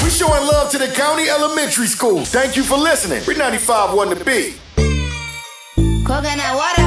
We showing love to the county elementary schools. Thank you for listening. We're 95.1 The Beat. Coconut water.